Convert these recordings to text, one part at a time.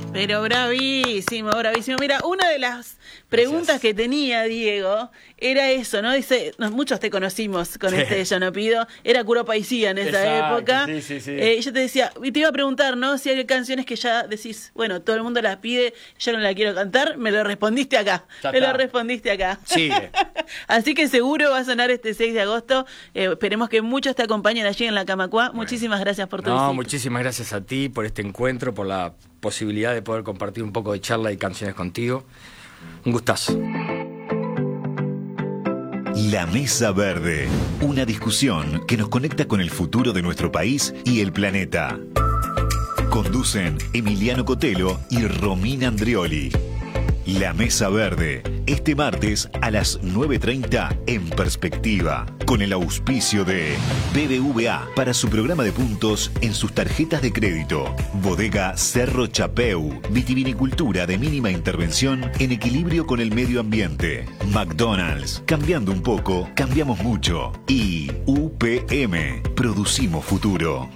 Pero bravísimo, bravísimo. Mira, una de las preguntas que tenía Diego era eso, ¿no? Dice, muchos te conocimos con este Yo no pido, era Curo Paisía en esa época. Sí. Yo te decía, y te iba a preguntar, ¿no? Si hay canciones que ya decís, bueno, todo el mundo las pide, yo no la quiero cantar, me lo respondiste acá. Sigue. Así que seguro va a sonar este 6 de agosto. Esperemos que muchos te acompañen allí en la Camacuá. Bueno. Muchísimas gracias por tu visita. Muchísimas gracias a ti por este encuentro, por la posibilidad de poder compartir un poco de charla y canciones contigo. Un gustazo. La Mesa Verde, una discusión que nos conecta con el futuro de nuestro país y el planeta. Conducen Emiliano Cotelo y Romina Andrioli. La Mesa Verde, este martes a las 9:30 en Perspectiva, con el auspicio de BBVA para su programa de puntos en sus tarjetas de crédito. Bodega Cerro Chapeu, vitivinicultura de mínima intervención en equilibrio con el medio ambiente. McDonald's, cambiando un poco, cambiamos mucho. Y UPM, producimos futuro.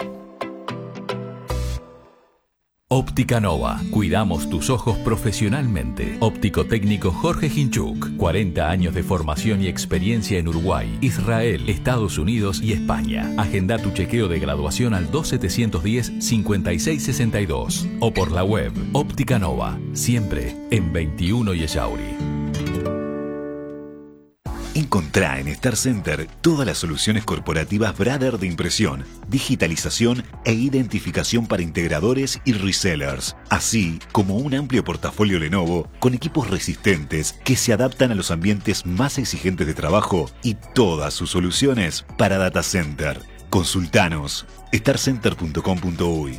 Óptica Nova. Cuidamos tus ojos profesionalmente. Óptico técnico Jorge Ginchuk. 40 años de formación y experiencia en Uruguay, Israel, Estados Unidos y España. Agenda tu chequeo de graduación al 2710-5662. O por la web. Óptica Nova. Siempre en 21 y Echauri. Encontrá en Star Center todas las soluciones corporativas Brother de impresión, digitalización e identificación para integradores y resellers, así como un amplio portafolio Lenovo con equipos resistentes que se adaptan a los ambientes más exigentes de trabajo y todas sus soluciones para data center. Consultanos starcenter.com.uy.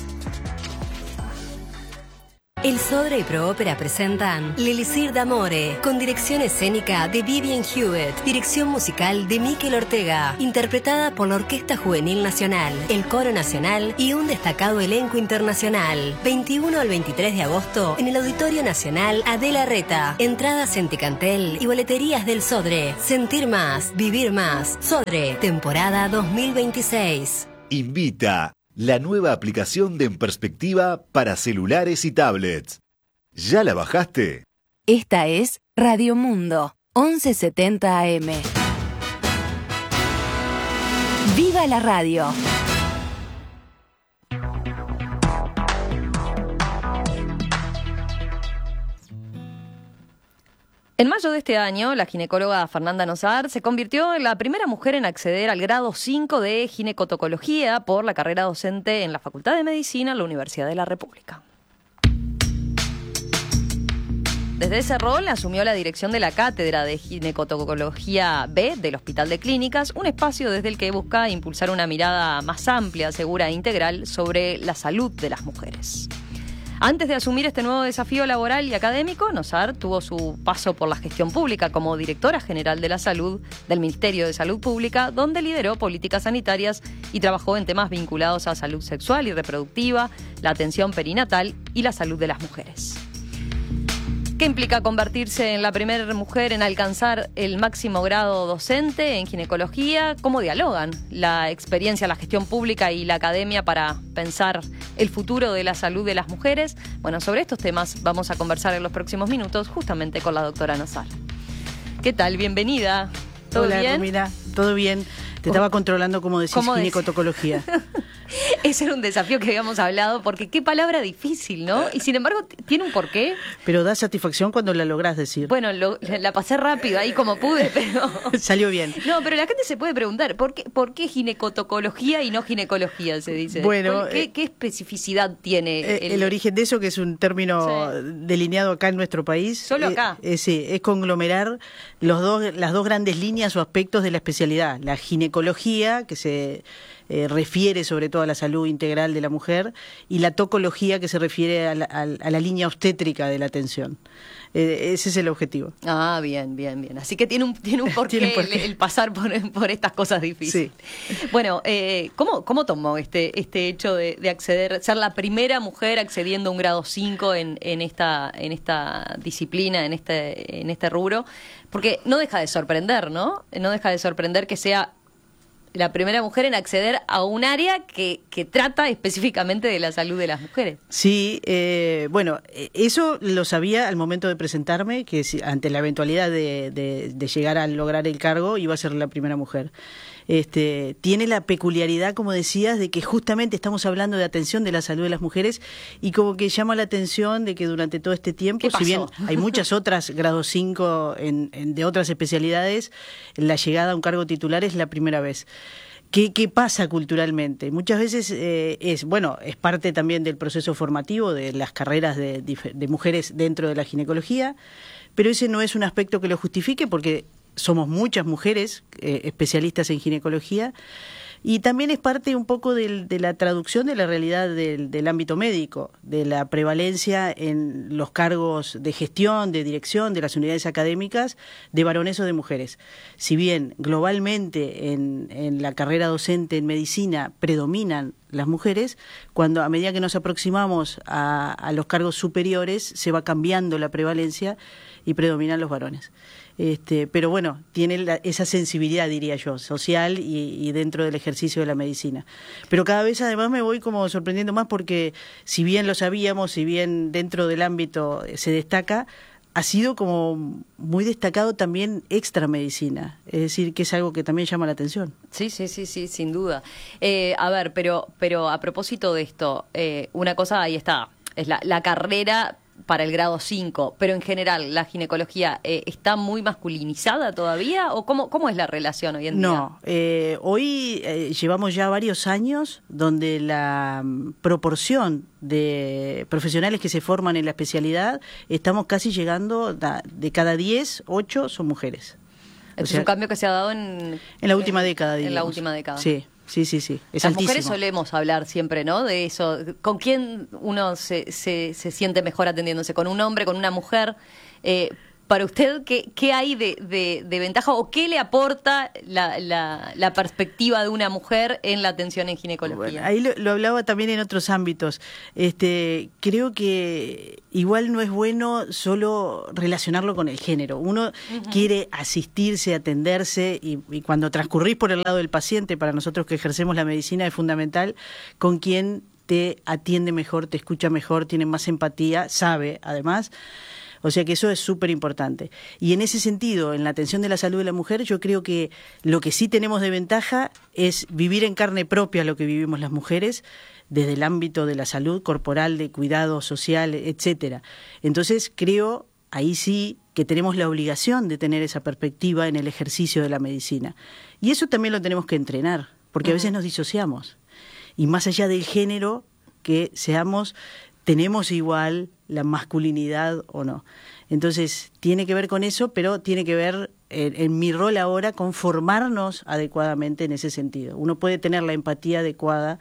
El Sodre y Proópera presentan L'Elisir d'Amore, con dirección escénica de Vivian Hewitt, dirección musical de Mikel Ortega, interpretada por la Orquesta Juvenil Nacional, el Coro Nacional y un destacado elenco internacional. 21 al 23 de agosto en el Auditorio Nacional Adela Reta. Entradas en Ticantel y boleterías del Sodre. Sentir más, vivir más. Sodre, temporada 2026. Invita la nueva aplicación de En Perspectiva para celulares y tablets. ¿Ya la bajaste? Esta es Radio Mundo, 1170 AM. ¡Viva la radio! En mayo de este año, la ginecóloga Fernanda Nosar se convirtió en la primera mujer en acceder al grado 5 de ginecotocología por la carrera docente en la Facultad de Medicina en la Universidad de la República. Desde ese rol asumió la dirección de la Cátedra de Ginecotocología B del Hospital de Clínicas, un espacio desde el que busca impulsar una mirada más amplia, segura e integral sobre la salud de las mujeres. Antes de asumir este nuevo desafío laboral y académico, Nosar tuvo su paso por la gestión pública como directora general de la salud del Ministerio de Salud Pública, donde lideró políticas sanitarias y trabajó en temas vinculados a salud sexual y reproductiva, la atención perinatal y la salud de las mujeres. ¿Qué implica convertirse en la primera mujer en alcanzar el máximo grado docente en ginecología? ¿Cómo dialogan la experiencia, la gestión pública y la academia para pensar el futuro de la salud de las mujeres? Bueno, sobre estos temas vamos a conversar en los próximos minutos justamente con la doctora Nosar. ¿Qué tal? Bienvenida. ¿Todo Hola, bien? Romina, todo bien. Te estaba controlando cómo decís ginecotocología. Ese era un desafío que habíamos hablado, porque qué palabra difícil, ¿no? Y sin embargo, tiene un porqué. Pero da satisfacción cuando la lográs decir. Bueno, la pasé rápido ahí como pude, pero... Salió bien. No, pero la gente se puede preguntar, ¿por qué ginecotocología y no ginecología, se dice? Bueno... ¿Qué especificidad tiene? El origen de eso, que es un término delineado acá en nuestro país. ¿Solo acá? Sí, es conglomerar las dos grandes líneas o aspectos de la especialidad. La ginecología, que se... refiere sobre todo a la salud integral de la mujer, y la tocología, que se refiere a la línea obstétrica de la atención. Ese es el objetivo. Ah, bien. Así que tiene un porqué, el pasar por estas cosas difíciles. Sí. Bueno, ¿cómo tomó este hecho de acceder, ser la primera mujer accediendo a un grado 5 en esta disciplina, en este rubro? Porque no deja de sorprender, ¿no? No deja de sorprender que sea la primera mujer en acceder a un área que trata específicamente de la salud de las mujeres. Sí, bueno, eso lo sabía al momento de presentarme, que ante la eventualidad de llegar a lograr el cargo iba a ser la primera mujer. Tiene la peculiaridad, como decías, de que justamente estamos hablando de atención de la salud de las mujeres y como que llama la atención de que durante todo este tiempo, si bien hay muchas otras grado 5 de otras especialidades, la llegada a un cargo titular es la primera vez. ¿Qué pasa culturalmente? Muchas veces es parte también del proceso formativo de las carreras de mujeres dentro de la ginecología, pero ese no es un aspecto que lo justifique porque somos muchas mujeres especialistas en ginecología y también es parte un poco de la traducción de la realidad del ámbito médico, de la prevalencia en los cargos de gestión, de dirección de las unidades académicas de varones o de mujeres. Si bien globalmente en la carrera docente en medicina predominan las mujeres, a medida que nos aproximamos a los cargos superiores se va cambiando la prevalencia y predominan los varones. Pero bueno, tiene esa sensibilidad, diría yo, social y dentro del ejercicio de la medicina. Pero cada vez además me voy como sorprendiendo más porque si bien lo sabíamos, si bien dentro del ámbito se destaca, ha sido como muy destacado también extramedicina, es decir, que es algo que también llama la atención. Sí, sin duda. Pero a propósito de esto, una cosa ahí está, es la carrera para el grado 5, pero en general la ginecología ¿está muy masculinizada todavía o cómo es la relación hoy en día? No, hoy llevamos ya varios años donde la proporción de profesionales que se forman en la especialidad estamos casi llegando de cada 10, 8 son mujeres. Es un cambio que se ha dado en la última década, digamos. En la última década. Sí. Es las altísimo. Mujeres solemos hablar siempre, ¿no? De eso. ¿Con quién uno se siente mejor atendiéndose? ¿Con un hombre, con una mujer? Para usted, ¿qué hay de ventaja o qué le aporta la perspectiva de una mujer en la atención en ginecología? Bueno, ahí lo hablaba también en otros ámbitos. Creo que igual no es bueno solo relacionarlo con el género. Uno quiere asistirse, atenderse y cuando transcurrís por el lado del paciente, para nosotros que ejercemos la medicina es fundamental con quien te atiende mejor, te escucha mejor, tiene más empatía, sabe además. O sea que eso es súper importante. Y en ese sentido, en la atención de la salud de la mujer, yo creo que lo que sí tenemos de ventaja es vivir en carne propia lo que vivimos las mujeres, desde el ámbito de la salud corporal, de cuidado social, etcétera. Entonces creo, ahí sí, que tenemos la obligación de tener esa perspectiva en el ejercicio de la medicina. Y eso también lo tenemos que entrenar, porque a veces nos disociamos. Y más allá del género, que tenemos igual la masculinidad o no. Entonces, tiene que ver con eso, pero tiene que ver en mi rol ahora con formarnos adecuadamente en ese sentido. Uno puede tener la empatía adecuada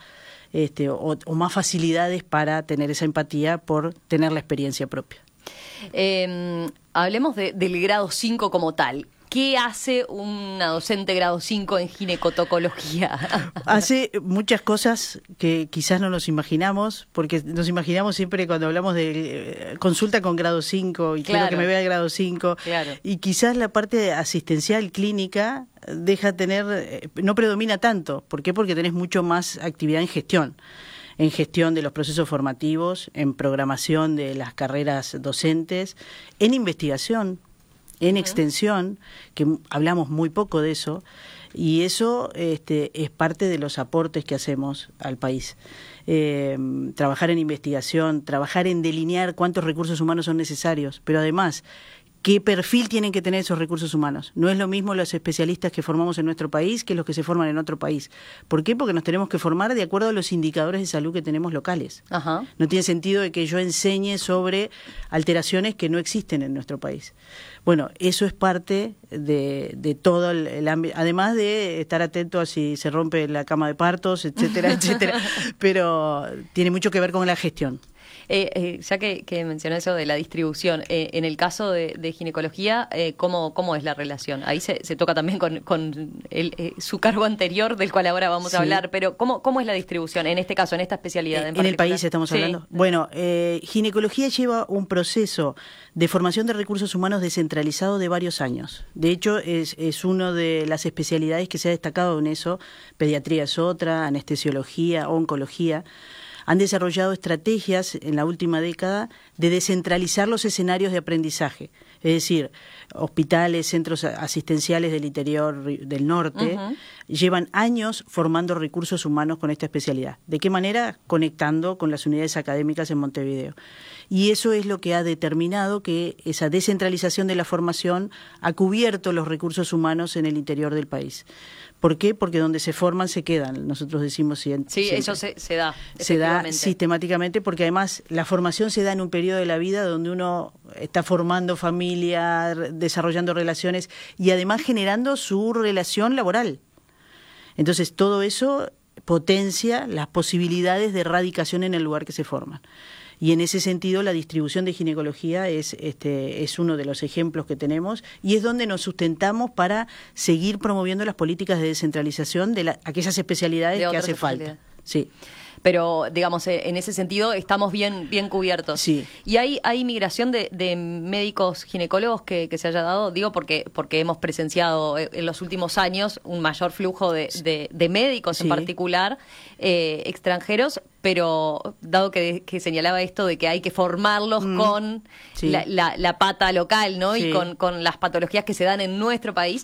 o más facilidades para tener esa empatía por tener la experiencia propia. Hablemos del grado 5 como tal. ¿Qué hace una docente grado 5 en ginecotocología? Hace muchas cosas que quizás no nos imaginamos, porque nos imaginamos siempre cuando hablamos de consulta con grado 5 y quiero que me vea el grado 5. Claro. Y quizás la parte asistencial clínica no predomina tanto. ¿Por qué? Porque tenés mucho más actividad en gestión de los procesos formativos, en programación de las carreras docentes, en investigación, en extensión, que hablamos muy poco de eso, y eso es parte de los aportes que hacemos al país. Trabajar en investigación, trabajar en delinear cuántos recursos humanos son necesarios, pero además, ¿qué perfil tienen que tener esos recursos humanos? No es lo mismo los especialistas que formamos en nuestro país que los que se forman en otro país. ¿Por qué? Porque nos tenemos que formar de acuerdo a los indicadores de salud que tenemos locales. Ajá. No tiene sentido de que yo enseñe sobre alteraciones que no existen en nuestro país. Bueno, eso es parte de todo el ámbito, además de estar atento a si se rompe la cama de partos, etcétera, etcétera, pero tiene mucho que ver con la gestión. Ya que mencionó eso de la distribución, en el caso de ginecología, ¿cómo es la relación? Ahí se toca también con su cargo anterior, del cual ahora vamos a hablar, pero ¿cómo es la distribución en este caso, en esta especialidad? En el país estamos hablando. Bueno, ginecología lleva un proceso de formación de recursos humanos descentralizado de varios años. De hecho, es una de las especialidades que se ha destacado en eso. Pediatría es otra, anestesiología, oncología. Han desarrollado estrategias en la última década de descentralizar los escenarios de aprendizaje. Es decir, hospitales, centros asistenciales del interior del norte, llevan años formando recursos humanos con esta especialidad. ¿De qué manera? Conectando con las unidades académicas en Montevideo. Y eso es lo que ha determinado que esa descentralización de la formación ha cubierto los recursos humanos en el interior del país. ¿Por qué? Porque donde se forman se quedan, nosotros decimos siempre. Sí, eso se da. Se da sistemáticamente porque además la formación se da en un periodo de la vida donde uno está formando familia, desarrollando relaciones y además generando su relación laboral. Entonces todo eso potencia las posibilidades de erradicación en el lugar que se forman. Y en ese sentido la distribución de ginecología es uno de los ejemplos que tenemos y es donde nos sustentamos para seguir promoviendo las políticas de descentralización de aquellas especialidades que hace falta. Sí. Pero, digamos, en ese sentido estamos bien cubiertos. Sí. ¿Y hay migración de médicos ginecólogos que se haya dado? Digo porque hemos presenciado en los últimos años un mayor flujo de médicos en particular, extranjeros, pero dado que señalaba esto de que hay que formarlos con la pata local, ¿no? Sí. Y con las patologías que se dan en nuestro país,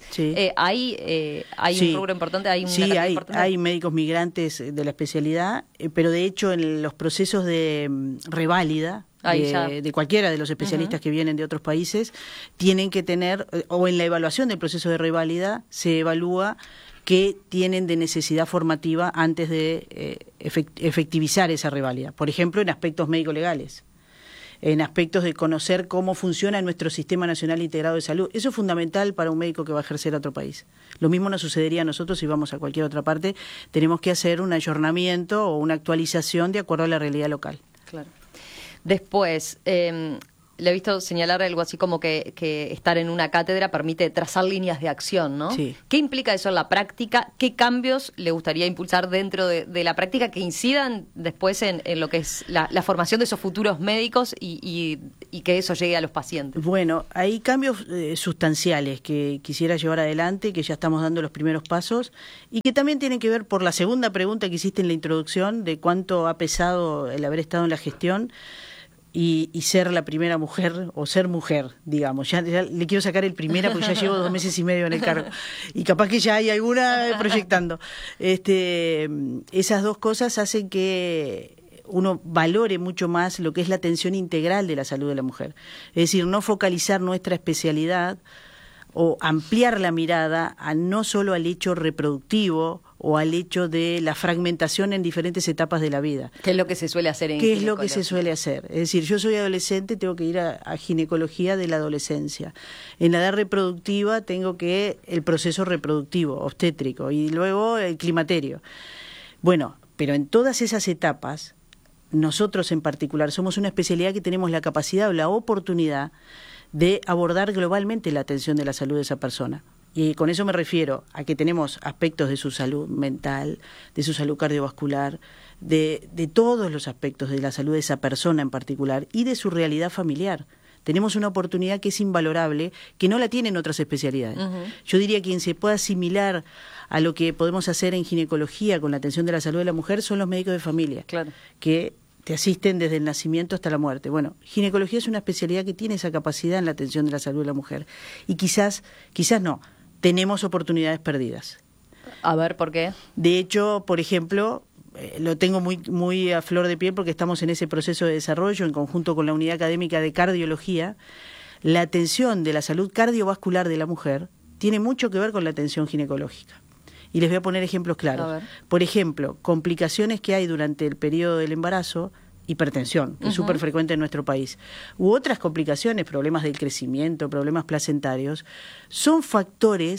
hay un rubro importante, hay una importante. Hay médicos migrantes de la especialidad, pero de hecho en los procesos de reválida de cualquiera de los especialistas que vienen de otros países, tienen que tener, o en la evaluación del proceso de reválida se evalúa que tienen de necesidad formativa antes de efectivizar esa reválida. Por ejemplo, en aspectos médico-legales, en aspectos de conocer cómo funciona nuestro Sistema Nacional Integrado de Salud. Eso es fundamental para un médico que va a ejercer a otro país. Lo mismo nos sucedería a nosotros si vamos a cualquier otra parte. Tenemos que hacer un ayornamiento o una actualización de acuerdo a la realidad local. Claro. Después, le he visto señalar algo así como que estar en una cátedra permite trazar líneas de acción, ¿no? Sí. ¿Qué implica eso en la práctica? ¿Qué cambios le gustaría impulsar dentro de la práctica que incidan después en lo que es la formación de esos futuros médicos y que eso llegue a los pacientes? Bueno, hay cambios sustanciales que quisiera llevar adelante, que ya estamos dando los primeros pasos y que también tienen que ver por la segunda pregunta que hiciste en la introducción de cuánto ha pesado el haber estado en la gestión. Y ser la primera mujer, o ser mujer, digamos. Ya le quiero sacar el primera porque ya llevo 2 meses y medio en el cargo. Y capaz que ya hay alguna proyectando. Esas dos cosas hacen que uno valore mucho más lo que es la atención integral de la salud de la mujer. Es decir, no focalizar nuestra especialidad o ampliar la mirada a no solo al hecho reproductivo o al hecho de la fragmentación en diferentes etapas de la vida. ¿Qué es lo que se suele hacer en ginecología? ¿Qué es lo que se suele hacer? Es decir, yo soy adolescente, tengo que ir a ginecología de la adolescencia. En la edad reproductiva tengo que el proceso reproductivo, obstétrico, y luego el climaterio. Bueno, pero en todas esas etapas, nosotros en particular somos una especialidad que tenemos la capacidad o la oportunidad de abordar globalmente la atención de la salud de esa persona. Y con eso me refiero a que tenemos aspectos de su salud mental, de su salud cardiovascular, de todos los aspectos de la salud de esa persona en particular y de su realidad familiar. Tenemos una oportunidad que es invalorable, que no la tienen otras especialidades. Yo diría que quien se pueda asimilar a lo que podemos hacer en ginecología con la atención de la salud de la mujer son los médicos de familia, que te asisten desde el nacimiento hasta la muerte. Bueno, ginecología es una especialidad que tiene esa capacidad en la atención de la salud de la mujer. Y quizás no, tenemos oportunidades perdidas. A ver, ¿por qué? De hecho, por ejemplo, lo tengo muy a flor de piel porque estamos en ese proceso de desarrollo en conjunto con la Unidad Académica de Cardiología. La atención de la salud cardiovascular de la mujer tiene mucho que ver con la atención ginecológica. Y les voy a poner ejemplos claros. Por ejemplo, complicaciones que hay durante el periodo del embarazo, hipertensión, que es súper frecuente en nuestro país, u otras complicaciones, problemas del crecimiento, problemas placentarios, son factores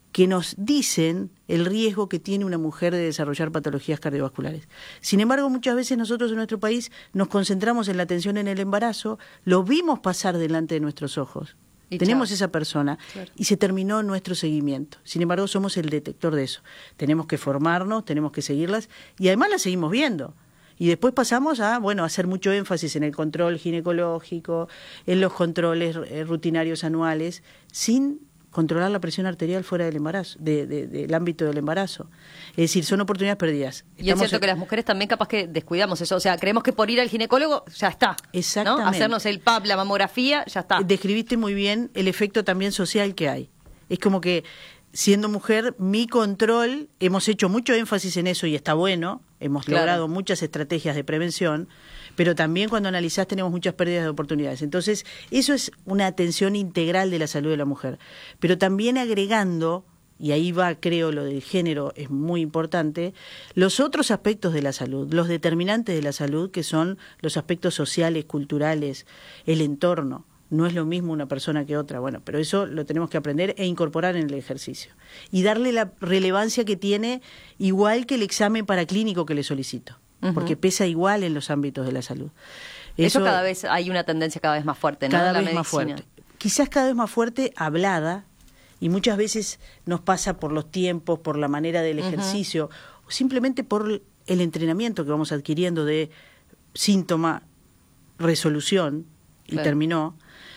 que nos dicen el riesgo que tiene una mujer de desarrollar patologías cardiovasculares. Sin embargo, muchas veces nosotros en nuestro país nos concentramos en la atención en el embarazo, lo vimos pasar delante de nuestros ojos. Tenemos esa persona, claro, y se terminó nuestro seguimiento. Sin embargo, somos el detector de eso. Tenemos que formarnos, tenemos que seguirlas y además las seguimos viendo. Y después pasamos a hacer mucho énfasis en el control ginecológico, en los controles rutinarios anuales, sin controlar la presión arterial fuera del embarazo, del ámbito del embarazo. Es decir, son oportunidades perdidas. Y es cierto que las mujeres también capaz que descuidamos eso, o sea, creemos que por ir al ginecólogo ya está. Exactamente. ¿No? Hacernos el PAP, la mamografía, ya está. Describiste muy bien el efecto también social que hay. Es como que, siendo mujer, mi control, hemos hecho mucho énfasis en eso y está bueno, hemos logrado muchas estrategias de prevención, pero también cuando analizás tenemos muchas pérdidas de oportunidades. Entonces, eso es una atención integral de la salud de la mujer. Pero también agregando, y ahí va, creo, lo del género es muy importante, los otros aspectos de la salud, los determinantes de la salud, que son los aspectos sociales, culturales, el entorno. No es lo mismo una persona que otra, pero eso lo tenemos que aprender e incorporar en el ejercicio. Y darle la relevancia que tiene, igual que el examen paraclínico que le solicito. Porque pesa igual en los ámbitos de la salud. Eso cada vez hay una tendencia cada vez más fuerte, ¿no? Cada vez más fuerte. Quizás cada vez más fuerte hablada, y muchas veces nos pasa por los tiempos, por la manera del ejercicio, o simplemente por el entrenamiento que vamos adquiriendo de síntoma, resolución, y terminó,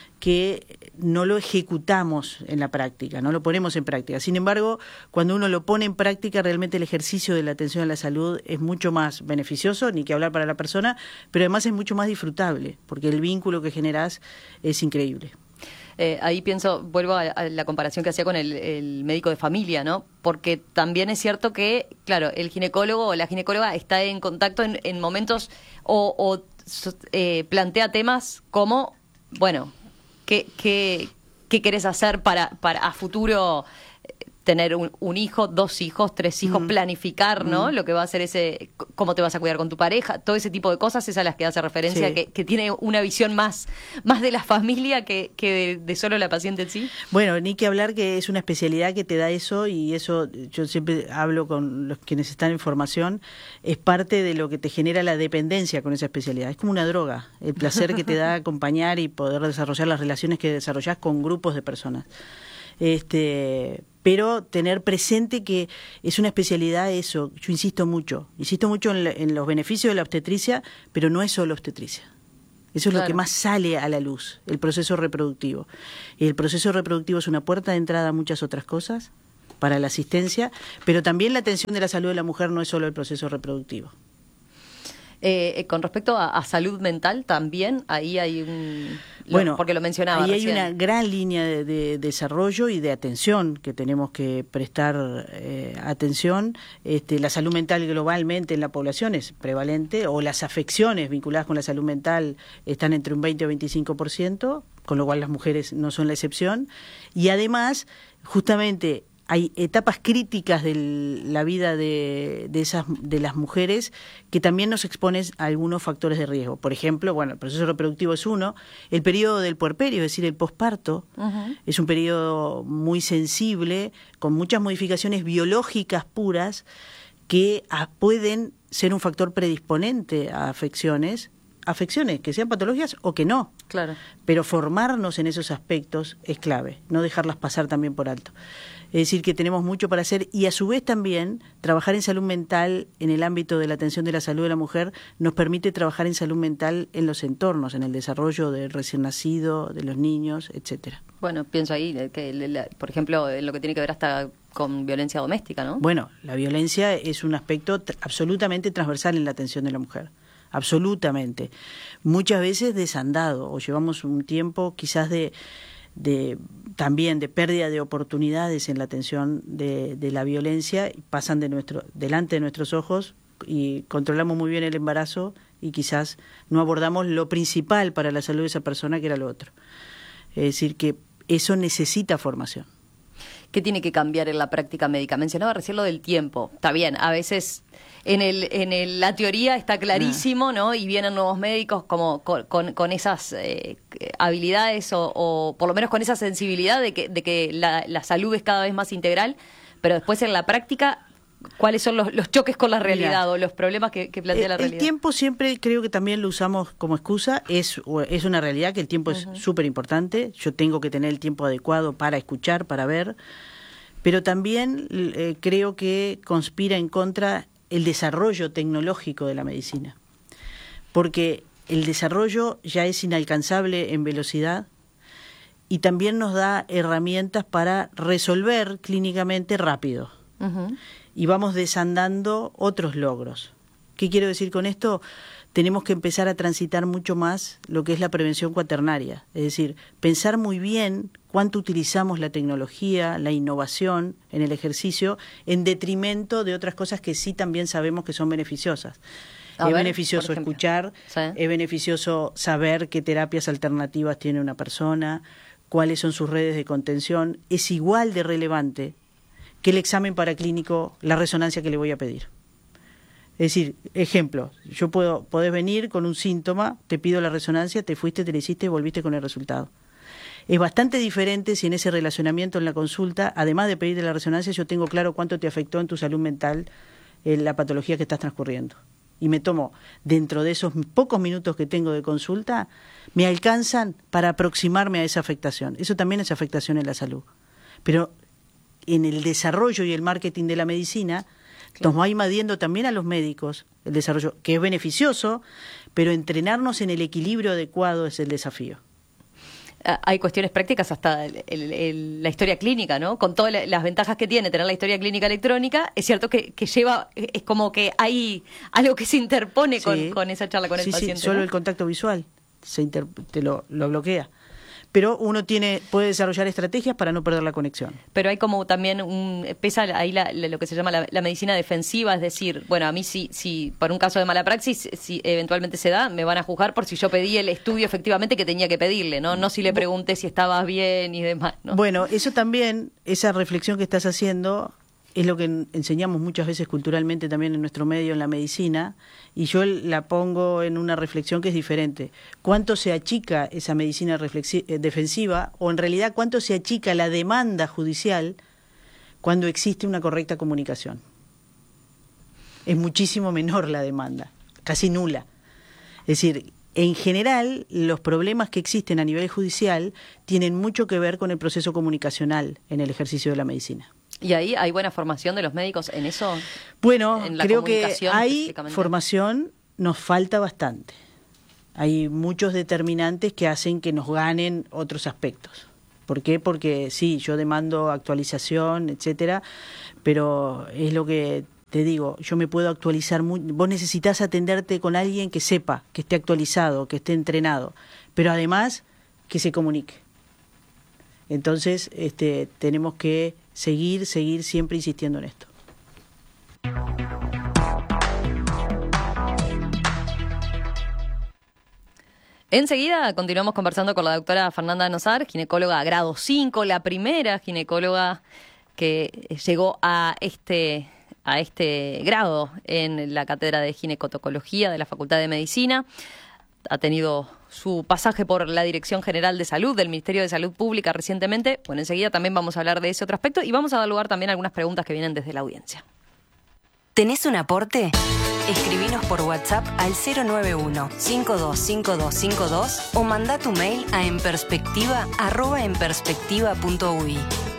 que no lo ejecutamos en la práctica, no lo ponemos en práctica. Sin embargo, cuando uno lo pone en práctica, realmente el ejercicio de la atención a la salud es mucho más beneficioso, ni que hablar para la persona, pero además es mucho más disfrutable, porque el vínculo que generás es increíble. Ahí vuelvo a la comparación que hacía con el médico de familia, ¿no? Porque también es cierto que, claro, el ginecólogo o la ginecóloga está en contacto en momentos o plantea temas como, ¿qué querés hacer para a futuro tener un hijo, 2 hijos, 3 hijos, planificar, ¿no? Lo que va a hacer cómo te vas a cuidar con tu pareja, todo ese tipo de cosas es a las que hace referencia, que tiene una visión más de la familia que de solo la paciente en sí. Bueno, ni que hablar que es una especialidad que te da eso, y eso yo siempre hablo con los quienes están en formación, es parte de lo que te genera la dependencia con esa especialidad. Es como una droga, el placer que te da acompañar y poder desarrollar las relaciones que desarrollás con grupos de personas. Pero tener presente que es una especialidad yo insisto mucho en los beneficios de la obstetricia, pero no es solo obstetricia. Eso es lo que más sale a la luz, el proceso reproductivo. Y el proceso reproductivo es una puerta de entrada a muchas otras cosas para la asistencia, pero también la atención de la salud de la mujer no es solo el proceso reproductivo. Con respecto a salud mental, también ahí hay porque lo mencionaba ahí recién. Hay una gran línea de desarrollo y de atención que tenemos que prestar atención. La salud mental globalmente en la población es prevalente, o las afecciones vinculadas con la salud mental están entre un 20 o 25%, con lo cual las mujeres no son la excepción. Y además, justamente, hay etapas críticas de la vida de las mujeres que también nos exponen a algunos factores de riesgo. Por ejemplo, el proceso reproductivo es uno, el periodo del puerperio, es decir, el posparto, es un periodo muy sensible, con muchas modificaciones biológicas puras que pueden ser un factor predisponente a afecciones que sean patológicas o que no. Claro. Pero formarnos en esos aspectos es clave, no dejarlas pasar también por alto. Es decir, que tenemos mucho para hacer, y a su vez también trabajar en salud mental en el ámbito de la atención de la salud de la mujer nos permite trabajar en salud mental en los entornos, en el desarrollo del recién nacido, de los niños, etcétera. Bueno, pienso ahí que, por ejemplo, en lo que tiene que ver hasta con violencia doméstica, ¿no? Bueno, la violencia es un aspecto absolutamente transversal en la atención de la mujer. Absolutamente. Muchas veces desandado, o llevamos un tiempo quizás también de pérdida de oportunidades en la atención de la violencia, pasan delante de nuestros ojos, y controlamos muy bien el embarazo y quizás no abordamos lo principal para la salud de esa persona, que era lo otro. Es decir, que eso necesita formación. ¿Qué tiene que cambiar en la práctica médica? Mencionaba recién lo del tiempo. Está bien, a veces la teoría está clarísimo, ¿no? Y vienen nuevos médicos como con esas habilidades o por lo menos con esa sensibilidad de que la salud es cada vez más integral, pero después en la práctica, ¿cuáles son los choques con la realidad o los problemas que plantea la realidad? El tiempo siempre creo que también lo usamos como excusa. Es una realidad que el tiempo es súper importante. Yo tengo que tener el tiempo adecuado para escuchar, para ver. Pero también creo que conspira en contra el desarrollo tecnológico de la medicina. Porque el desarrollo ya es inalcanzable en velocidad y también nos da herramientas para resolver clínicamente rápido. Y vamos desandando otros logros. ¿Qué quiero decir con esto? Tenemos que empezar a transitar mucho más lo que es la prevención cuaternaria. Es decir, pensar muy bien cuánto utilizamos la tecnología, la innovación en el ejercicio, en detrimento de otras cosas que sí también sabemos que son beneficiosas. Es beneficioso escuchar, es beneficioso saber qué terapias alternativas tiene una persona, cuáles son sus redes de contención. Es igual de relevante que el examen paraclínico, la resonancia que le voy a pedir. Es decir, ejemplo, podés venir con un síntoma, te pido la resonancia, te fuiste, te la hiciste y volviste con el resultado. Es bastante diferente si en ese relacionamiento en la consulta, además de pedirte la resonancia, yo tengo claro cuánto te afectó en tu salud mental la patología que estás transcurriendo. Y me tomo, dentro de esos pocos minutos que tengo de consulta, me alcanzan para aproximarme a esa afectación. Eso también es afectación en la salud. Pero en el desarrollo y el marketing de la medicina, nos va invadiendo también a los médicos el desarrollo, que es beneficioso, pero entrenarnos en el equilibrio adecuado es el desafío. Hay cuestiones prácticas hasta la historia clínica, ¿no? Con todas las ventajas que tiene tener la historia clínica electrónica, es cierto que lleva, es como que hay algo que se interpone con esa charla con el paciente. Sí, solo ¿no? el contacto visual te lo bloquea. Pero uno puede desarrollar estrategias para no perder la conexión. Pero hay como también pesa ahí lo que se llama la medicina defensiva, es decir, bueno, a mí si por un caso de mala praxis, si eventualmente se da, me van a juzgar por si yo pedí el estudio efectivamente que tenía que pedirle, ¿no? No si le pregunté si estabas bien y demás, ¿no? Bueno, eso también, esa reflexión que estás haciendo, es lo que enseñamos muchas veces culturalmente también en nuestro medio, en la medicina, y yo la pongo en una reflexión que es diferente. ¿Cuánto se achica esa medicina defensiva, o en realidad cuánto se achica la demanda judicial cuando existe una correcta comunicación? Es muchísimo menor la demanda, casi nula. Es decir, en general, los problemas que existen a nivel judicial tienen mucho que ver con el proceso comunicacional en el ejercicio de la medicina. ¿Y ahí hay buena formación de los médicos en eso? Bueno, creo que hay formación, nos falta bastante. Hay muchos determinantes que hacen que nos ganen otros aspectos. ¿Por qué? Porque sí, yo demando actualización, etcétera, pero es lo que te digo, yo me puedo actualizar vos necesitas atenderte con alguien que sepa, que esté actualizado, que esté entrenado, pero además que se comunique. Entonces, tenemos que seguir siempre insistiendo en esto. Enseguida continuamos conversando con la doctora Fernanda Nosar, ginecóloga grado 5, la primera ginecóloga que llegó a este grado en la cátedra de ginecotocología de la Facultad de Medicina. Ha tenido su pasaje por la Dirección General de Salud del Ministerio de Salud Pública recientemente. Bueno, enseguida también vamos a hablar de ese otro aspecto y vamos a dar lugar también a algunas preguntas que vienen desde la audiencia. ¿Tenés un aporte? Escribinos por WhatsApp al 091-525252 o mandá tu mail a enperspectiva@enperspectiva.ui.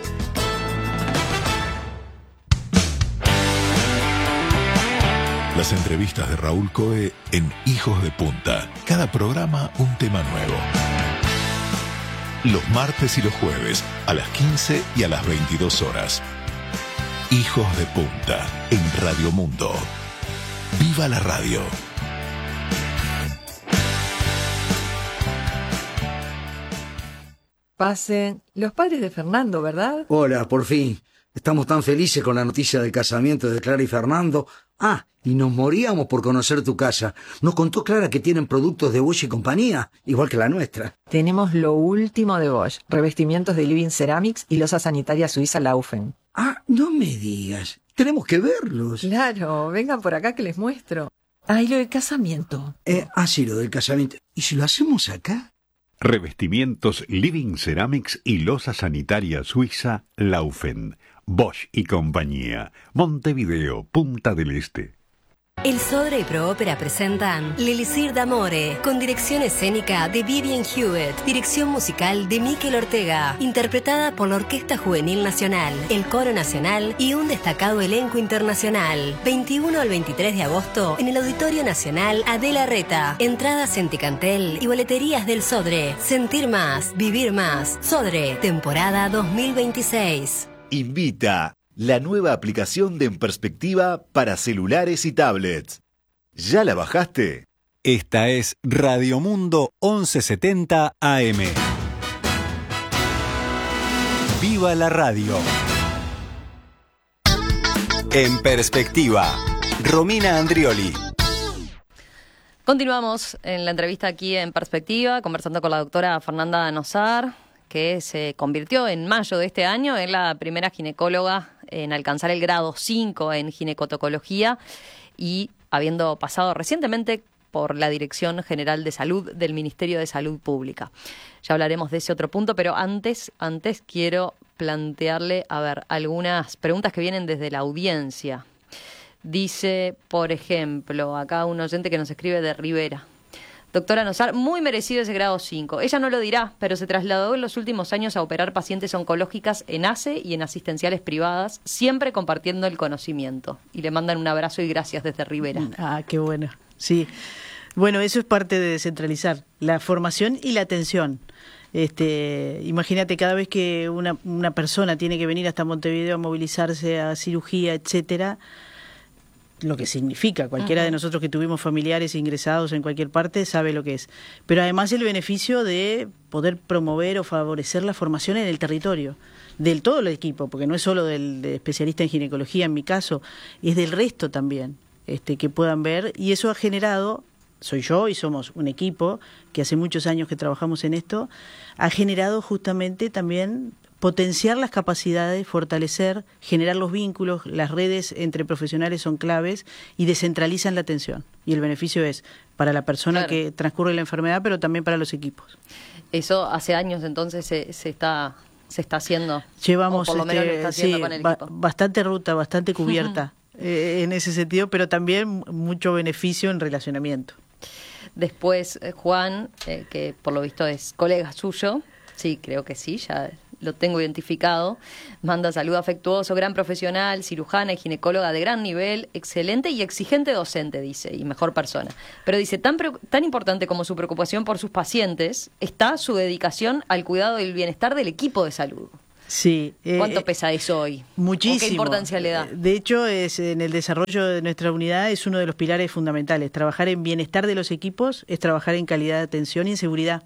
Las entrevistas de Raúl Coe en Hijos de Punta. Cada programa un tema nuevo. Los martes y los jueves a las 15 y a las 22 horas. Hijos de Punta en Radio Mundo. ¡Viva la radio! Pasen. Los padres de Fernando, ¿verdad? Hola, por fin. Estamos tan felices con la noticia del casamiento de Clara y Fernando. Y nos moríamos por conocer tu casa. Nos contó Clara que tienen productos de Bosch y compañía, igual que la nuestra. Tenemos lo último de Bosch, revestimientos de Living Ceramics y losa sanitaria suiza Laufen. No me digas. Tenemos que verlos. Claro, vengan por acá que les muestro. Y lo del casamiento. Sí, lo del casamiento. ¿Y si lo hacemos acá? Revestimientos Living Ceramics y losa sanitaria suiza Laufen. Bosch y compañía. Montevideo, Punta del Este. El Sodre y Proópera presentan L'Elisir d'Amore, con dirección escénica de Vivian Hewitt, dirección musical de Mikel Ortega, interpretada por la Orquesta Juvenil Nacional, el Coro Nacional y un destacado elenco internacional. 21 al 23 de agosto en el Auditorio Nacional Adela Reta. Entradas en Ticantel y boleterías del Sodre. Sentir más, vivir más. Sodre, temporada 2026. Invita la nueva aplicación de En Perspectiva para celulares y tablets. ¿Ya la bajaste? Esta es Radio Mundo 1170 AM. ¡Viva la radio! En Perspectiva, Romina Andrioli. Continuamos en la entrevista aquí en Perspectiva, conversando con la doctora Fernanda Nosar, que se convirtió en mayo de este año en la primera ginecóloga en alcanzar el grado 5 en ginecotocología y habiendo pasado recientemente por la Dirección General de Salud del Ministerio de Salud Pública. Ya hablaremos de ese otro punto, pero antes quiero plantearle, algunas preguntas que vienen desde la audiencia. Dice, por ejemplo, acá un oyente que nos escribe de Rivera. Doctora Nosar, muy merecido ese grado 5. Ella no lo dirá, pero se trasladó en los últimos años a operar pacientes oncológicas en ACE y en asistenciales privadas, siempre compartiendo el conocimiento. Y le mandan un abrazo y gracias desde Rivera. Ah, qué bueno. Sí. Bueno, eso es parte de descentralizar, la formación y la atención. Imagínate, cada vez que una persona tiene que venir hasta Montevideo a movilizarse a cirugía, etcétera, lo que significa, cualquiera de nosotros que tuvimos familiares ingresados en cualquier parte sabe lo que es. Pero además el beneficio de poder promover o favorecer la formación en el territorio, del todo el equipo, porque no es solo del especialista en ginecología en mi caso, es del resto también, que puedan ver, y eso ha generado, soy yo y somos un equipo que hace muchos años que trabajamos en esto, ha generado justamente también potenciar las capacidades, fortalecer, generar los vínculos, las redes entre profesionales son claves y descentralizan la atención. Y el beneficio es para la persona que transcurre la enfermedad, pero también para los equipos. Eso hace años entonces se está haciendo. Llevamos, o por lo menos lo está haciendo con el equipo. Bastante ruta, bastante cubierta en ese sentido, pero también mucho beneficio en relacionamiento. Después Juan, que por lo visto es colega suyo, sí, creo que sí, ya lo tengo identificado, manda saludo afectuoso, gran profesional, cirujana y ginecóloga de gran nivel, excelente y exigente docente, dice, y mejor persona. Pero dice, tan importante como su preocupación por sus pacientes, está su dedicación al cuidado del bienestar del equipo de salud. Sí. ¿Cuánto pesa eso hoy? Muchísimo. ¿O qué importancia le da? De hecho, en el desarrollo de nuestra unidad es uno de los pilares fundamentales. Trabajar en bienestar de los equipos es trabajar en calidad de atención y en seguridad.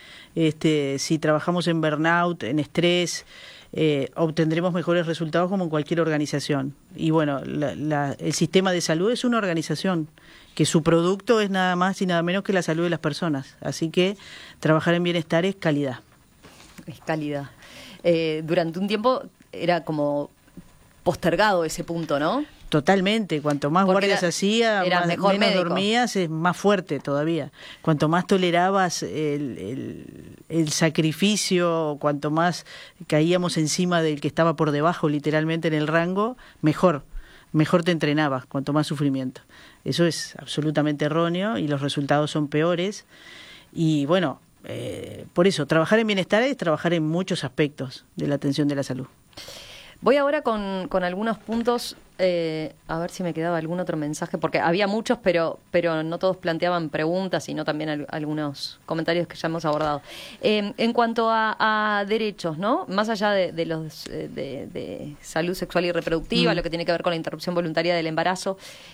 Si trabajamos en burnout, en estrés, obtendremos mejores resultados como en cualquier organización. Y bueno, el sistema de salud es una organización que su producto es nada más y nada menos que la salud de las personas. Así que trabajar en bienestar es calidad. Es calidad. Durante un tiempo era como postergado ese punto, ¿no? Totalmente, cuanto más guardias hacía, menos médico. Dormías, es más fuerte todavía. Cuanto más tolerabas el sacrificio, cuanto más caíamos encima del que estaba por debajo, literalmente en el rango, mejor te entrenabas, cuanto más sufrimiento. Eso es absolutamente erróneo y los resultados son peores. Y bueno, por eso, trabajar en bienestar es trabajar en muchos aspectos de la atención de la salud. Voy ahora con algunos puntos, a ver si me quedaba algún otro mensaje, porque había muchos, pero no todos planteaban preguntas, sino también algunos comentarios que ya hemos abordado. En cuanto a derechos, ¿no? Más allá de los de salud sexual y reproductiva, lo que tiene que ver con la interrupción voluntaria del embarazo,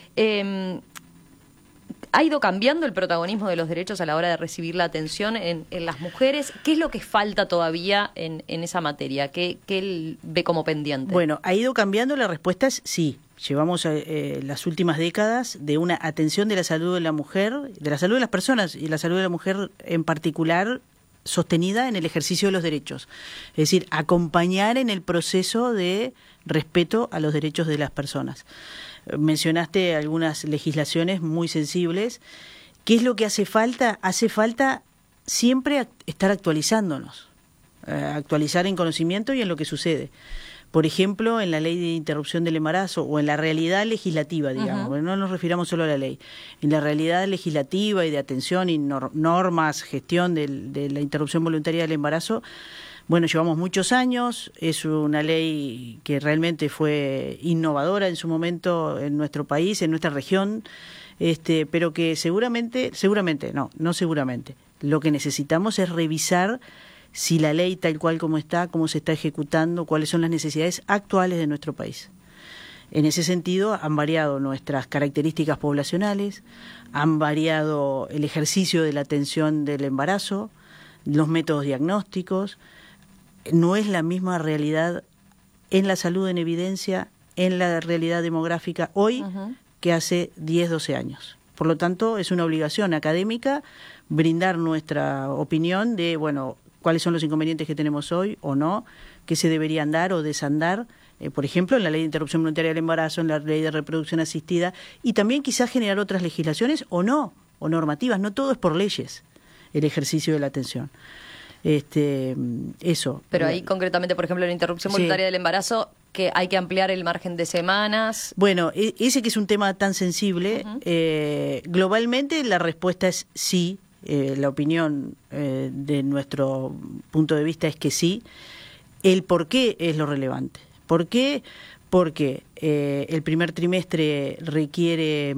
¿ha ido cambiando el protagonismo de los derechos a la hora de recibir la atención en las mujeres? ¿Qué es lo que falta todavía en esa materia? ¿Qué él ve como pendiente? Bueno, ¿ha ido cambiando? La respuesta es sí. Llevamos las últimas décadas de una atención de la salud de la mujer, de la salud de las personas y la salud de la mujer en particular, sostenida en el ejercicio de los derechos. Es decir, acompañar en el proceso de respeto a los derechos de las personas. Mencionaste algunas legislaciones muy sensibles. ¿Qué es lo que hace falta? Hace falta siempre estar actualizándonos, actualizar en conocimiento y en lo que sucede. Por ejemplo, en la ley de interrupción del embarazo o en la realidad legislativa, digamos, no nos refiramos solo a la ley, en la realidad legislativa y de atención y normas, gestión de la interrupción voluntaria del embarazo. Bueno, llevamos muchos años, es una ley que realmente fue innovadora en su momento en nuestro país, en nuestra región, pero que seguramente, lo que necesitamos es revisar si la ley tal cual como está, cómo se está ejecutando, cuáles son las necesidades actuales de nuestro país. En ese sentido, han variado nuestras características poblacionales, han variado el ejercicio de la atención del embarazo, los métodos diagnósticos. No es la misma realidad en la salud en evidencia, en la realidad demográfica hoy que hace 10, 12 años. Por lo tanto, es una obligación académica brindar nuestra opinión de, bueno, cuáles son los inconvenientes que tenemos hoy o no, qué se deberían dar o desandar, por ejemplo, en la ley de interrupción voluntaria del embarazo, en la ley de reproducción asistida, y también quizás generar otras legislaciones o no, o normativas. No todo es por leyes el ejercicio de la atención. Eso. Pero ahí concretamente, por ejemplo, en la interrupción voluntaria del embarazo, que hay que ampliar el margen de semanas. Bueno, ese que es un tema tan sensible, globalmente la respuesta es sí. La opinión de nuestro punto de vista es que sí. El por qué es lo relevante. ¿Por qué? Porque el primer trimestre requiere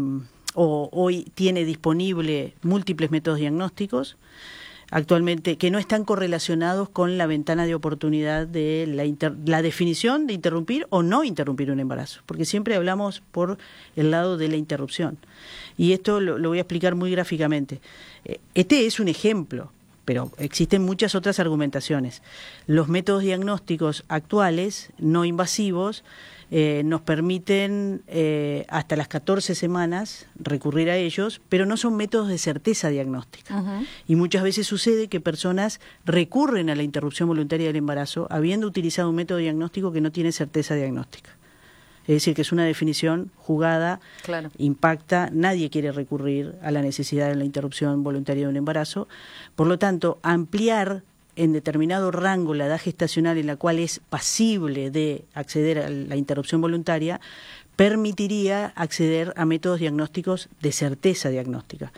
o hoy tiene disponible múltiples métodos diagnósticos actualmente que no están correlacionados con la ventana de oportunidad de la definición de interrumpir o no interrumpir un embarazo, porque siempre hablamos por el lado de la interrupción. Y esto lo voy a explicar muy gráficamente. Este es un ejemplo, pero existen muchas otras argumentaciones. Los métodos diagnósticos actuales, no invasivos, nos permiten hasta las 14 semanas recurrir a ellos, pero no son métodos de certeza diagnóstica. Y muchas veces sucede que personas recurren a la interrupción voluntaria del embarazo habiendo utilizado un método diagnóstico que no tiene certeza diagnóstica. Es decir, que es una definición jugada, impacta, nadie quiere recurrir a la necesidad de la interrupción voluntaria de un embarazo. Por lo tanto, ampliar en determinado rango la edad gestacional en la cual es pasible de acceder a la interrupción voluntaria, permitiría acceder a métodos diagnósticos de certeza diagnóstica.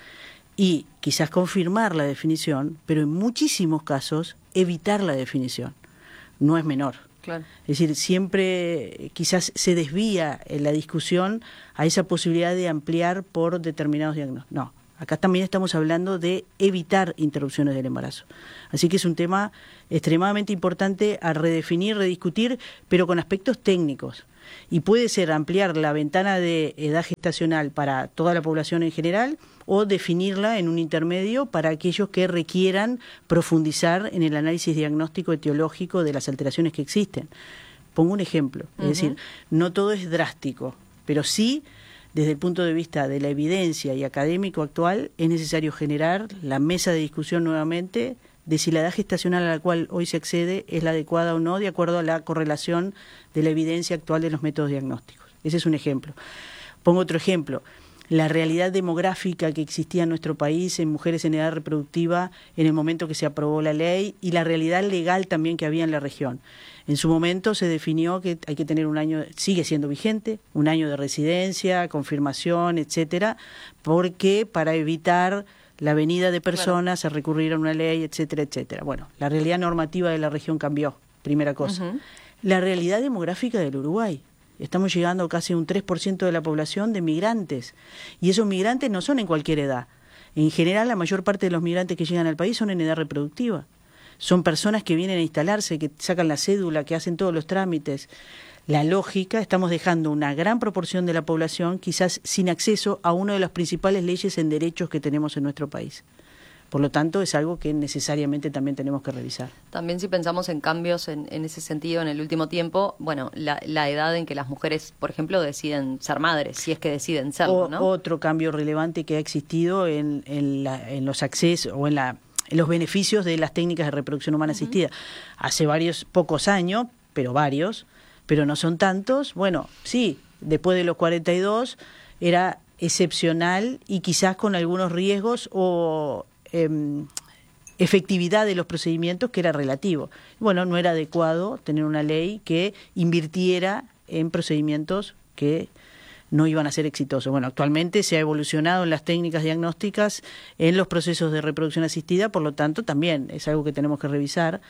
Y quizás confirmar la definición, pero en muchísimos casos evitar la definición. No es menor. Claro. Es decir, siempre quizás se desvía en la discusión a esa posibilidad de ampliar por determinados diagnósticos. No, acá también estamos hablando de evitar interrupciones del embarazo. Así que es un tema extremadamente importante a redefinir, rediscutir, pero con aspectos técnicos. Y puede ser ampliar la ventana de edad gestacional para toda la población en general o definirla en un intermedio para aquellos que requieran profundizar en el análisis diagnóstico etiológico de las alteraciones que existen. Pongo un ejemplo, es decir, no todo es drástico, pero sí, desde el punto de vista de la evidencia y académico actual, es necesario generar la mesa de discusión nuevamente de si la edad gestacional a la cual hoy se accede es la adecuada o no, de acuerdo a la correlación de la evidencia actual de los métodos diagnósticos. Ese es un ejemplo. Pongo otro ejemplo. La realidad demográfica que existía en nuestro país en mujeres en edad reproductiva en el momento que se aprobó la ley y la realidad legal también que había en la región. En su momento se definió que hay que tener un año, sigue siendo vigente, un año de residencia, confirmación, etcétera, porque para evitar la venida de personas a recurrir a una ley, etcétera, etcétera. Bueno, la realidad normativa de la región cambió, primera cosa. La realidad demográfica del Uruguay. Estamos llegando casi a un 3% de la población de migrantes. Y esos migrantes no son en cualquier edad. En general, la mayor parte de los migrantes que llegan al país son en edad reproductiva. Son personas que vienen a instalarse, que sacan la cédula, que hacen todos los trámites. La lógica, estamos dejando una gran proporción de la población quizás sin acceso a una de las principales leyes en derechos que tenemos en nuestro país. Por lo tanto, es algo que necesariamente también tenemos que revisar. También si pensamos en cambios en ese sentido en el último tiempo, bueno, la edad en que las mujeres, por ejemplo, deciden ser madres, si es que deciden serlo, ¿no? Otro cambio relevante que ha existido en los accesos o en los beneficios de las técnicas de reproducción humana asistida. Hace pocos años, pero varios, pero no son tantos. Bueno, sí, después de los 42 era excepcional y quizás con algunos riesgos o efectividad de los procedimientos, que era relativo. Bueno, no era adecuado tener una ley que invirtiera en procedimientos que no iban a ser exitosos. Bueno, actualmente se ha evolucionado en las técnicas diagnósticas, en los procesos de reproducción asistida, por lo tanto también es algo que tenemos que revisar.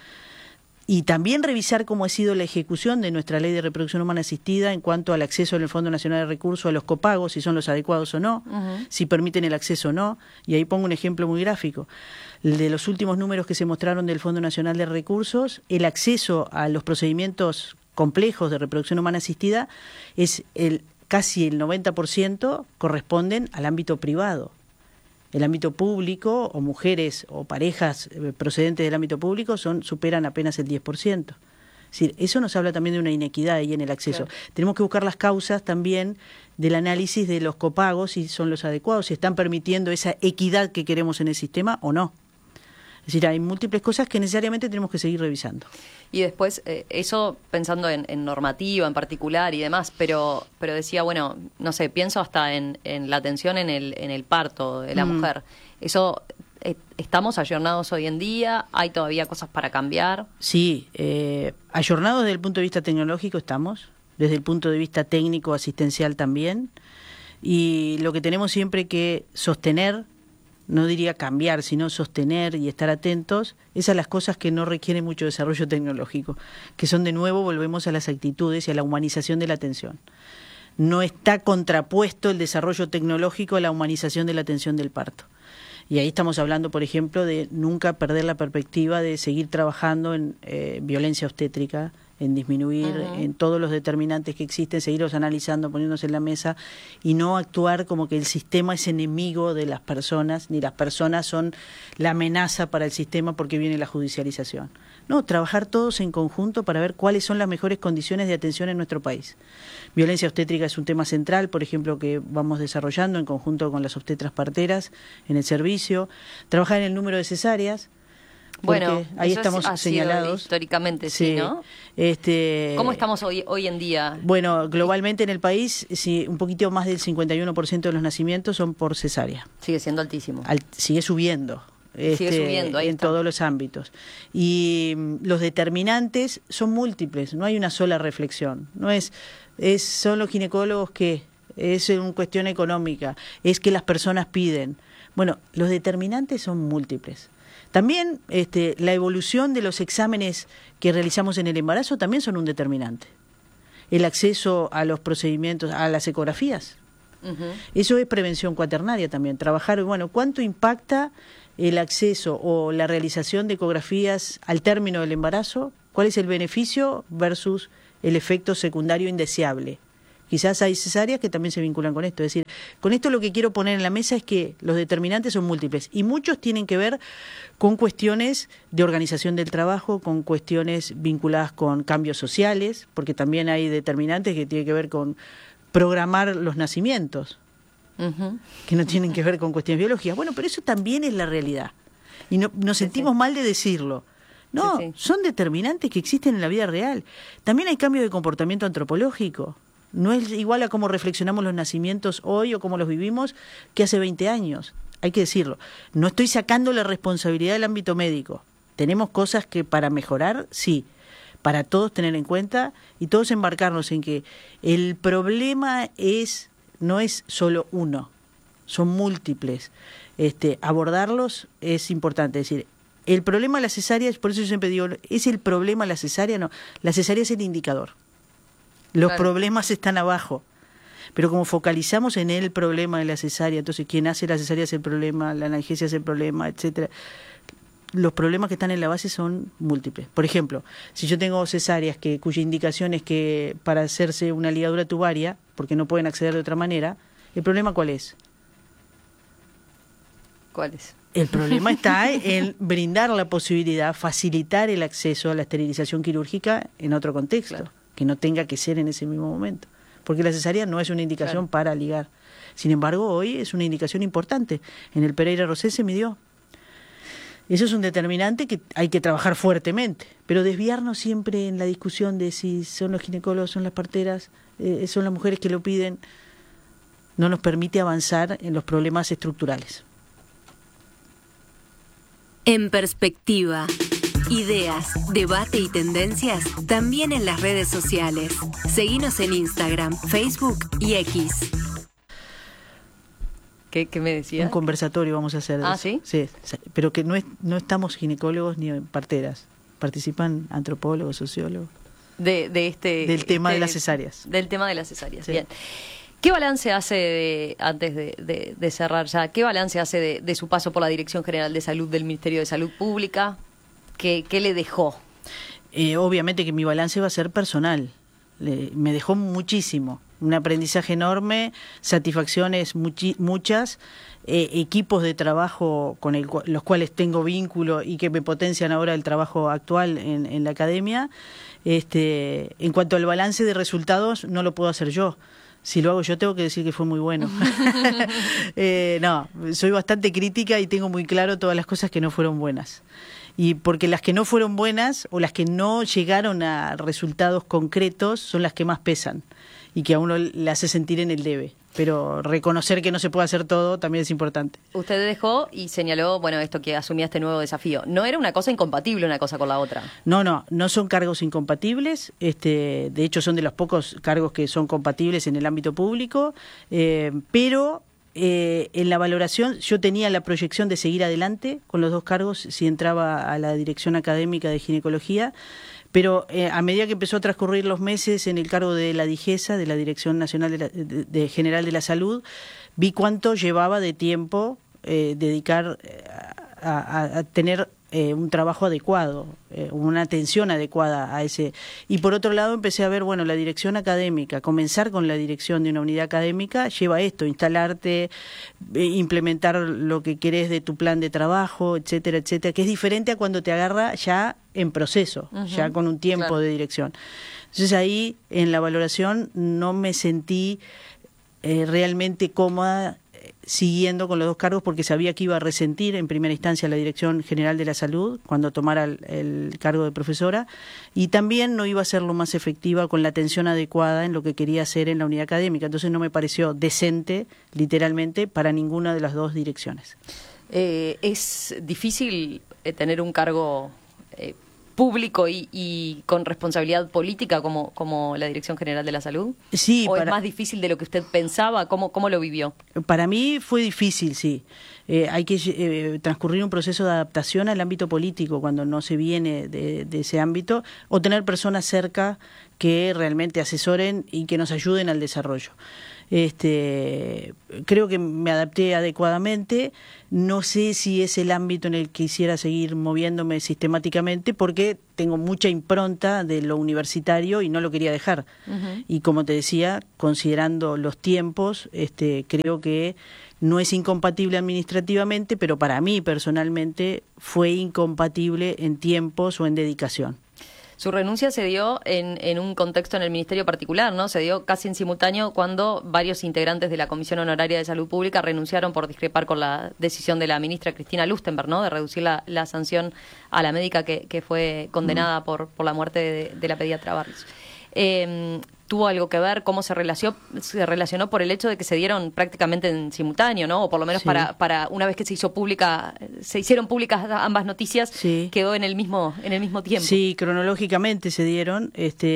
Y también revisar cómo ha sido la ejecución de nuestra ley de reproducción humana asistida en cuanto al acceso en el Fondo Nacional de Recursos a los copagos, si son los adecuados o no, si permiten el acceso o no. Y ahí pongo un ejemplo muy gráfico. De los últimos números que se mostraron del Fondo Nacional de Recursos, el acceso a los procedimientos complejos de reproducción humana asistida es casi el 90% corresponden al ámbito privado. El ámbito público, o mujeres o parejas procedentes del ámbito público, superan apenas el 10%. Es decir, eso nos habla también de una inequidad ahí en el acceso. Claro. Tenemos que buscar las causas también del análisis de los copagos, si son los adecuados, si están permitiendo esa equidad que queremos en el sistema o no. Es decir, hay múltiples cosas que necesariamente tenemos que seguir revisando. Y después, eso pensando en normativa en particular y demás, pero decía, bueno, no sé, pienso hasta en la atención en el parto de la mujer. Eso, ¿estamos ayornados hoy en día? ¿Hay todavía cosas para cambiar? Sí, ayornados desde el punto de vista tecnológico estamos, desde el punto de vista técnico asistencial también, y lo que tenemos siempre que sostener, no diría cambiar, sino sostener y estar atentos, es a las cosas que no requieren mucho desarrollo tecnológico, que son de nuevo, volvemos a las actitudes y a la humanización de la atención. No está contrapuesto el desarrollo tecnológico a la humanización de la atención del parto. Y ahí estamos hablando, por ejemplo, de nunca perder la perspectiva de seguir trabajando en violencia obstétrica, en disminuir en todos los determinantes que existen, seguirlos analizando, poniéndose en la mesa y no actuar como que el sistema es enemigo de las personas, ni las personas son la amenaza para el sistema porque viene la judicialización. No, trabajar todos en conjunto para ver cuáles son las mejores condiciones de atención en nuestro país. Violencia obstétrica es un tema central, por ejemplo, que vamos desarrollando en conjunto con las obstetras parteras en el servicio. Trabajar en el número de cesáreas. Bueno, ahí estamos señalados históricamente, sí, ¿no? ¿Cómo estamos hoy en día? Bueno, globalmente en el país, sí, un poquito más del 51% de los nacimientos son por cesárea. Sigue siendo altísimo. Sigue subiendo. Sigue subiendo, ahí en está. Todos los ámbitos. Y los determinantes son múltiples, no hay una sola reflexión. No son los ginecólogos que es una cuestión económica, es que las personas piden. Bueno, los determinantes son múltiples. También la evolución de los exámenes que realizamos en el embarazo también son un determinante. El acceso a los procedimientos, a las ecografías. Eso es prevención cuaternaria también. Trabajar, bueno, ¿cuánto impacta el acceso o la realización de ecografías al término del embarazo? ¿Cuál es el beneficio versus el efecto secundario indeseable? Quizás hay cesáreas que también se vinculan con esto. Es decir, con esto lo que quiero poner en la mesa es que los determinantes son múltiples y muchos tienen que ver con cuestiones de organización del trabajo, con cuestiones vinculadas con cambios sociales, porque también hay determinantes que tienen que ver con programar los nacimientos, que no tienen que ver con cuestiones biológicas. Bueno, pero eso también es la realidad. Y nos sentimos mal de decirlo. No, son determinantes que existen en la vida real. También hay cambios de comportamiento antropológico. No es igual a cómo reflexionamos los nacimientos hoy o cómo los vivimos que hace 20 años. Hay que decirlo. No estoy sacando la responsabilidad del ámbito médico. Tenemos cosas que para mejorar, sí. Para todos tener en cuenta y todos embarcarnos en que el problema no es solo uno, son múltiples. Abordarlos es importante. Es decir, el problema de la cesárea, por eso yo siempre digo, ¿es el problema la cesárea? No, la cesárea es el indicador. Los problemas están abajo, pero como focalizamos en el problema de la cesárea, entonces quien hace la cesárea es el problema, la analgesia es el problema, etcétera. Los problemas que están en la base son múltiples. Por ejemplo, si yo tengo cesáreas cuya indicación es que para hacerse una ligadura tubaria, porque no pueden acceder de otra manera, ¿el problema cuál es? ¿Cuál es? El problema está en brindar la posibilidad, facilitar el acceso a la esterilización quirúrgica en otro contexto. Claro. Que no tenga que ser en ese mismo momento, porque la cesárea no es una indicación para ligar. Sin embargo, hoy es una indicación importante. En el Pereira Rosset se midió. Eso es un determinante que hay que trabajar fuertemente, pero desviarnos siempre en la discusión de si son los ginecólogos, son las parteras, son las mujeres que lo piden, no nos permite avanzar en los problemas estructurales. En perspectiva. Ideas, debate y tendencias también en las redes sociales. Seguinos en Instagram, Facebook y X. ¿Qué me decía? Un conversatorio vamos a hacer. ¿Ah, sí? Sí, pero que no estamos ginecólogos ni parteras. Participan antropólogos, sociólogos. Del tema de las cesáreas. Del tema de las cesáreas, sí. Bien. ¿Qué balance hace, antes de cerrar ya, qué balance hace de su paso por la Dirección General de Salud del Ministerio de Salud Pública? ¿Qué le dejó? Obviamente que mi balance va a ser personal. Me dejó muchísimo. Un aprendizaje enorme, satisfacciones muchas, equipos de trabajo con los cuales tengo vínculo y que me potencian ahora el trabajo actual en la academia. En cuanto al balance de resultados, no lo puedo hacer yo. Si lo hago yo, tengo que decir que fue muy bueno. No, soy bastante crítica y tengo muy claro todas las cosas que no fueron buenas. Y porque las que no fueron buenas o las que no llegaron a resultados concretos son las que más pesan y que a uno le hace sentir en el debe. Pero reconocer que no se puede hacer todo también es importante. Usted dejó y señaló, esto que asumía este nuevo desafío. No era una cosa incompatible una cosa con la otra. No son cargos incompatibles. De hecho, son de los pocos cargos que son compatibles en el ámbito público. Pero en la valoración yo tenía la proyección de seguir adelante con los dos cargos si entraba a la dirección académica de ginecología. Pero a medida que empezó a transcurrir los meses en el cargo de la DIGESA, de la Dirección Nacional General de la Salud, vi cuánto llevaba de tiempo dedicar a tener un trabajo adecuado, una atención adecuada a ese. Y por otro lado empecé a ver, la dirección académica, comenzar con la dirección de una unidad académica lleva esto, instalarte, implementar lo que querés de tu plan de trabajo, etcétera, etcétera, que es diferente a cuando te agarra ya en proceso, ya con un tiempo de dirección. Entonces ahí en la valoración no me sentí realmente cómoda siguiendo con los dos cargos porque sabía que iba a resentir en primera instancia la Dirección General de la Salud cuando tomara el cargo de profesora y también no iba a ser lo más efectiva con la atención adecuada en lo que quería hacer en la unidad académica. Entonces no me pareció decente, literalmente, para ninguna de las dos direcciones. ¿Es difícil tener un cargo público y con responsabilidad política como la Dirección General de la Salud? Sí. ¿O es más difícil de lo que usted pensaba? ¿Cómo lo vivió? Para mí fue difícil, sí. Hay que transcurrir un proceso de adaptación al ámbito político cuando no se viene de ese ámbito, o tener personas cerca que realmente asesoren y que nos ayuden al desarrollo. Creo que me adapté adecuadamente. No sé si es el ámbito en el que quisiera seguir moviéndome sistemáticamente porque tengo mucha impronta de lo universitario y no lo quería dejar. Y como te decía, considerando los tiempos, creo que no es incompatible administrativamente, pero para mí personalmente fue incompatible en tiempos o en dedicación. Su renuncia se dio en un contexto en el Ministerio particular, ¿no? Se dio casi en simultáneo cuando varios integrantes de la Comisión Honoraria de Salud Pública renunciaron por discrepar con la decisión de la ministra Cristina Lustenberg, ¿no? De reducir la sanción a la médica que fue condenada por la muerte de la pediatra Barrios. ¿Tuvo algo que ver cómo se relacionó por el hecho de que se dieron prácticamente en simultáneo, ¿no? O por lo menos para una vez que se hicieron públicas ambas noticias, quedó en el mismo tiempo. Sí, cronológicamente se dieron.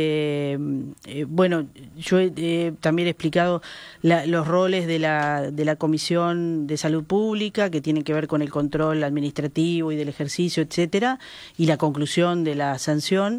Yo también he explicado los roles de la Comisión de Salud Pública, que tienen que ver con el control administrativo y del ejercicio, etcétera, y la conclusión de la sanción.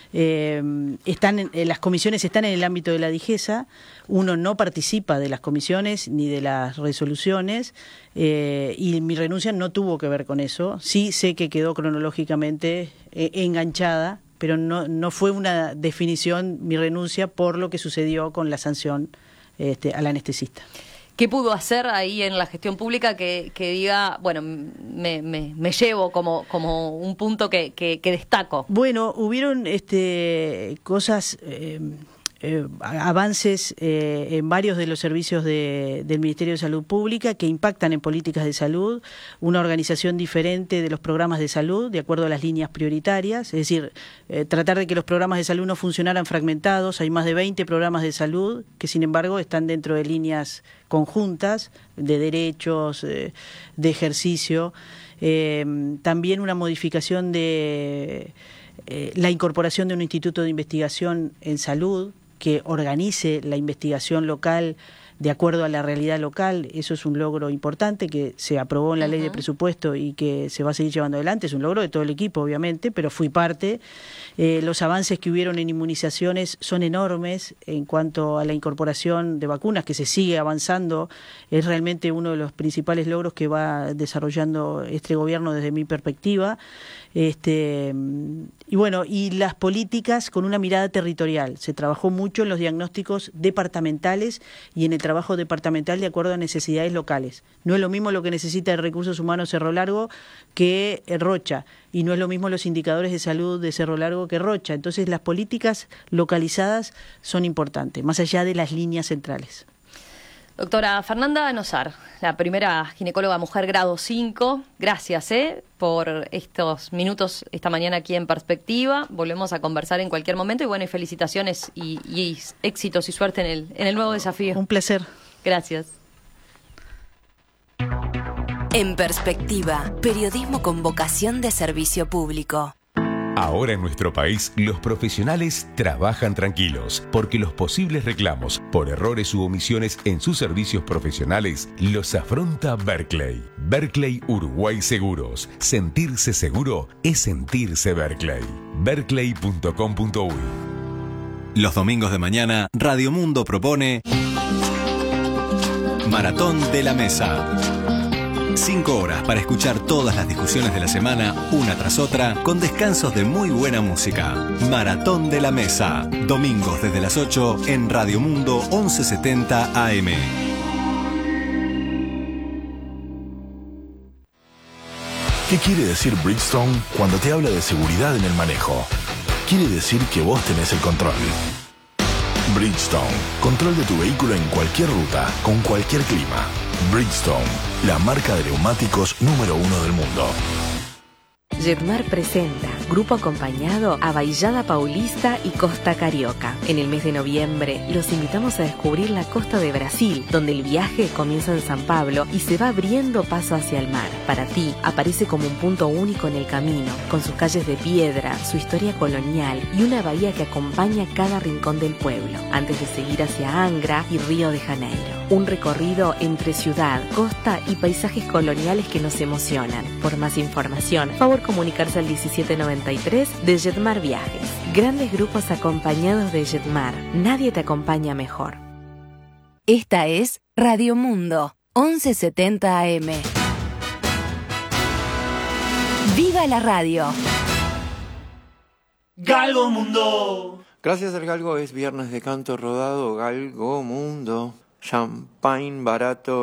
Las comisiones están en el ámbito de la DIGESA. Uno no participa de las comisiones ni de las resoluciones y mi renuncia no tuvo que ver con eso. Sí sé que quedó cronológicamente enganchada, pero no fue una definición mi renuncia por lo que sucedió con la sanción al anestesista. ¿Qué pudo hacer ahí en la gestión pública que diga, me llevo como un punto que destaco? Bueno, hubieron cosas, avances en varios de los servicios del Ministerio de Salud Pública que impactan en políticas de salud, una organización diferente de los programas de salud de acuerdo a las líneas prioritarias, es decir, tratar de que los programas de salud no funcionaran fragmentados. Hay más de 20 programas de salud que sin embargo están dentro de líneas conjuntas de derechos, de ejercicio. También una modificación de la incorporación de un instituto de investigación en salud que organice la investigación local de acuerdo a la realidad local. Eso es un logro importante que se aprobó en la ley de presupuesto y que se va a seguir llevando adelante. Es un logro de todo el equipo, obviamente, pero fui parte. Los avances que hubieron en inmunizaciones son enormes en cuanto a la incorporación de vacunas, que se sigue avanzando. Es realmente uno de los principales logros que va desarrollando este gobierno desde mi perspectiva. Y bueno, y las políticas con una mirada territorial. Se trabajó mucho en los diagnósticos departamentales y en el trabajo departamental de acuerdo a necesidades locales. No es lo mismo lo que necesita de recursos humanos Cerro Largo que Rocha, y no es lo mismo los indicadores de salud de Cerro Largo que Rocha. Entonces las políticas localizadas son importantes, más allá de las líneas centrales. Doctora Fernanda Nosar, la primera ginecóloga mujer grado 5, gracias por estos minutos esta mañana aquí en Perspectiva. Volvemos a conversar en cualquier momento y bueno, y felicitaciones y éxitos y suerte en el nuevo desafío. Un placer. Gracias. En Perspectiva, periodismo con vocación de servicio público. Ahora en nuestro país, los profesionales trabajan tranquilos, porque los posibles reclamos por errores u omisiones en sus servicios profesionales los afronta Berkeley. Berkeley Uruguay Seguros. Sentirse seguro es sentirse Berkeley. Berkeley.com.uy. Los domingos de mañana, Radio Mundo propone Maratón de la Mesa. 5 horas para escuchar todas las discusiones de la semana, una tras otra, con descansos de muy buena música. Maratón de la Mesa. Domingos desde las 8 en Radio Mundo 1170 AM. ¿Qué quiere decir Bridgestone cuando te habla de seguridad en el manejo? Quiere decir que vos tenés el control. Bridgestone. Control de tu vehículo en cualquier ruta, con cualquier clima. Bridgestone, la marca de neumáticos número 1 del mundo. Jetmar presenta Grupo Acompañado a Baixada Paulista y Costa Carioca. En el mes de noviembre los invitamos a descubrir la costa de Brasil, donde el viaje comienza en San Pablo y se va abriendo paso hacia el mar. Para ti, aparece como un punto único en el camino, con sus calles de piedra, su historia colonial y una bahía que acompaña cada rincón del pueblo, antes de seguir hacia Angra y Río de Janeiro. Un recorrido entre ciudad, costa y paisajes coloniales que nos emocionan. Por más información, favor comunicarse al 1793 de Jetmar Viajes. Grandes grupos acompañados de Jetmar. Nadie te acompaña mejor. Esta es Radio Mundo 1170 AM. ¡Viva la radio! Galgo Mundo. Gracias al Galgo es viernes de canto rodado. Galgo Mundo. Champagne barato.